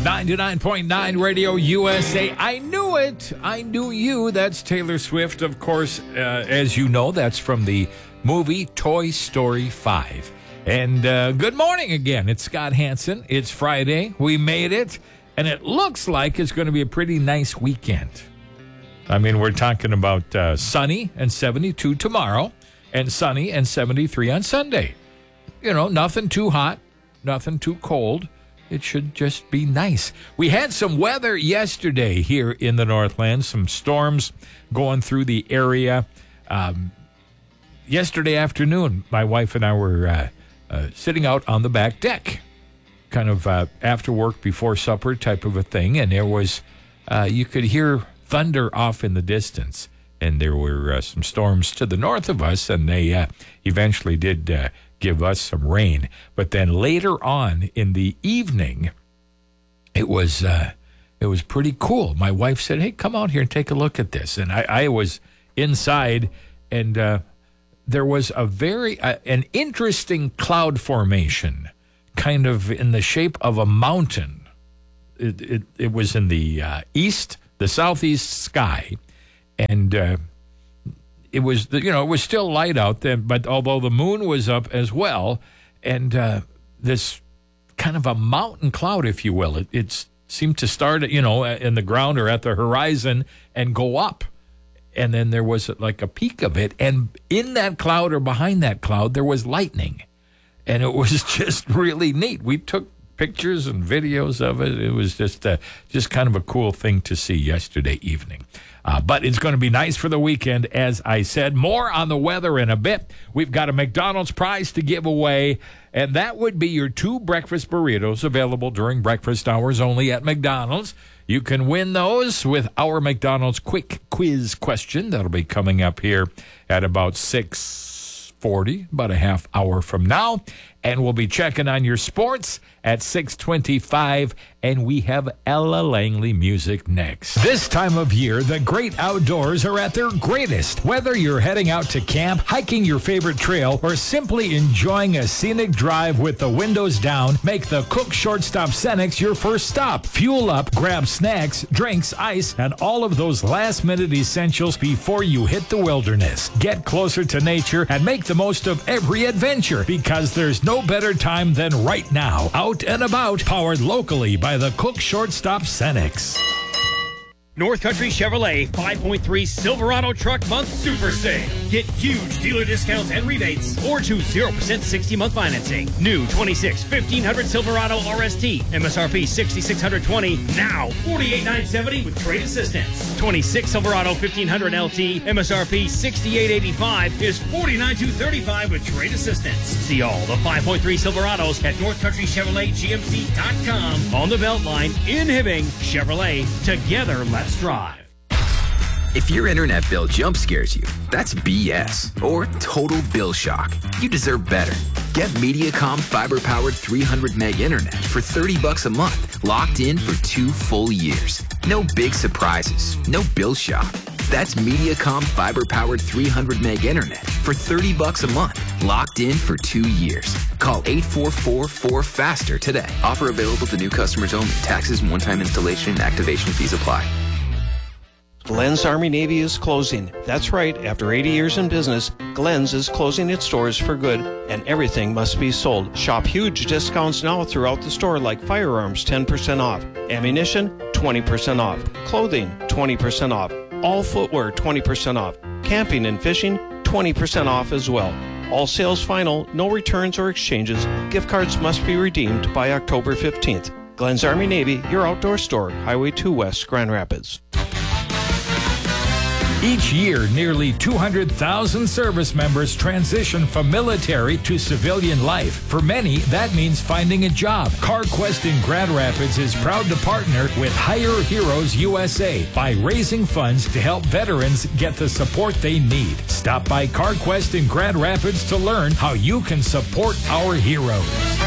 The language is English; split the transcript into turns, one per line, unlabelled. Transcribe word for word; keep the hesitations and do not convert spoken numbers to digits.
ninety-nine point nine Radio U S A. I knew it. I knew you. That's Taylor Swift, of course. Uh, as you know, that's from the movie Toy Story five. And uh, good morning again. It's Scott Hansen. It's Friday. We made it. And it looks like it's going to be a pretty nice weekend. I mean, we're talking about uh, sunny and seventy-two tomorrow and sunny and seventy-three on Sunday. You know, nothing too hot, nothing too cold. It should just be nice. We had some weather yesterday here in the Northland, some storms going through the area. Um, yesterday afternoon, my wife and I were uh, uh, sitting out on the back deck, kind of uh, after work, before supper type of a thing, and there was, uh, you could hear thunder off in the distance, and there were uh, some storms to the north of us, and they uh, eventually did uh, give us some rain. But then later on in the evening, it was uh, it was pretty cool. My wife said, "Hey, come out here and take a look at this." And I, I was inside, and uh, there was a very uh, an interesting cloud formation, kind of in the shape of a mountain. It it, it was in the uh, east, the southeast sky, and uh, it was, you know, it was still light out there, but although the moon was up as well, and uh, this kind of a mountain cloud, if you will, it, it seemed to start, you know, in the ground or at the horizon and go up. And then there was like a peak of it, and in that cloud or behind that cloud, there was lightning. And it was just really neat. We took pictures and videos of it. It was just uh, just kind of a cool thing to see yesterday evening. Uh, but it's going to be nice for the weekend, as I said. More on the weather in a bit. We've got a McDonald's prize to give away, and that would be your two breakfast burritos available during breakfast hours only at McDonald's. You can win those with our McDonald's quick quiz question. That'll be coming up here at about six forty, about a half hour from now. And we'll be checking on your sports at six twenty-five, and we have Ella Langley music next. This time of year, the great outdoors are at their greatest. Whether you're heading out to camp, hiking your favorite trail, or simply enjoying a scenic drive with the windows down, make the Cook Shortstop Cenex your first stop. Fuel up, grab snacks, drinks, ice, and all of those last-minute essentials before you hit the wilderness. Get closer to nature and make the most of every adventure, because there's no better time than right now. Out and about, powered locally by the Cook Shortstop Cenex.
North Country Chevrolet five point three Silverado Truck Month Super Sale. Get huge dealer discounts and rebates or choose zero percent sixty-month financing. New twenty-six fifteen hundred Silverado R S T. M S R P six thousand six hundred twenty dollars. Now forty-eight thousand nine hundred seventy dollars with trade assistance. twenty-six Silverado fifteen hundred L T. M S R P sixty-eight thousand eighty-five dollars is forty-nine thousand two hundred thirty-five dollars with trade assistance. See all the five point three Silverados at North Country Chevrolet G M C dot com. On the Beltline in Hibbing, Chevrolet. Together, let's drive.
If your internet bill jump scares you, that's B S or total bill shock. You deserve better. Get Mediacom fiber-powered three hundred meg internet for thirty bucks a month, locked in for two full years. No big surprises, no bill shock. That's Mediacom fiber-powered three hundred meg internet for thirty bucks a month, locked in for two years. Call eight four four four FASTER today. Offer available to new customers only. Taxes and one-time installation and activation fees apply.
Glenn's Army Navy is closing. That's right, after eighty years in business, Glenn's is closing its doors for good, and everything must be sold. Shop huge discounts now throughout the store, like firearms ten percent off, ammunition twenty percent off, clothing twenty percent off, all footwear twenty percent off, camping and fishing twenty percent off as well. All sales final, no returns or exchanges. Gift cards must be redeemed by October fifteenth. Glenn's Army Navy, your outdoor store, Highway two West, Grand Rapids.
Each year, nearly two hundred thousand service members transition from military to civilian life. For many, that means finding a job. CarQuest in Grand Rapids is proud to partner with Hire Heroes U S A by raising funds to help veterans get the support they need. Stop by CarQuest in Grand Rapids to learn how you can support our heroes.